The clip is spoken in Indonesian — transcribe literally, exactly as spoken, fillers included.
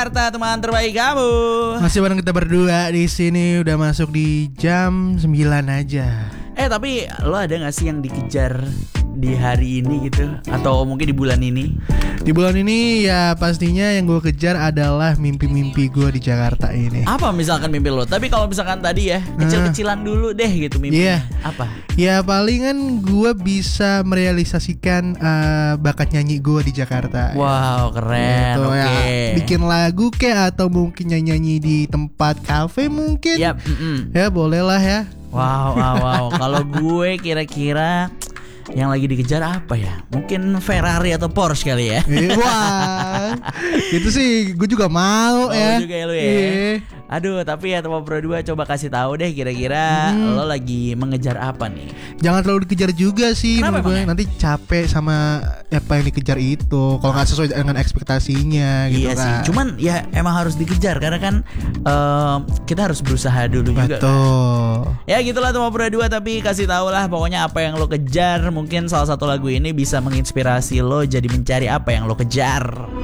Jakarta, teman terbaik kamu. Masih bareng kita berdua di sini, udah masuk di jam sembilan aja. Eh tapi lo ada gak sih yang dikejar di hari ini gitu? Atau mungkin di bulan ini? Di bulan ini ya pastinya yang gue kejar adalah mimpi-mimpi gue di Jakarta ini. Apa misalkan mimpi lo? Tapi kalau misalkan tadi ya kecil-kecilan dulu deh gitu mimpinya. Iya. Apa? Ya palingan gue bisa merealisasikan uh, bakat nyanyi gue di Jakarta. Wow, keren. Gitu, Oke. ya. Bikin lagu kek atau mungkin nyanyi-nyanyi di tempat kafe mungkin. Yap, mm-mm. Ya boleh lah ya. Wow, wow, wow. Kalau gue kira-kira yang lagi dikejar apa ya? Mungkin Ferrari atau Porsche kali ya. Wah, itu sih gue juga mau oh, ya. juga ya lu ya. Iya. Aduh, tapi ya teman Pro dua coba kasih tahu deh kira-kira hmm. lo lagi mengejar apa nih? Jangan terlalu dikejar juga sih. Kenapa gue nanti capek sama apa yang dikejar itu. Kalau nggak sesuai dengan ekspektasinya gitu iya kan. sih. Cuman ya emang harus dikejar karena kan um, kita harus berusaha dulu juga. Betul. Kan? Ya gitulah teman Pro dua, tapi kasih tahu lah pokoknya apa yang lo kejar. Mungkin salah satu lagu ini bisa menginspirasi lo jadi mencari apa yang lo kejar.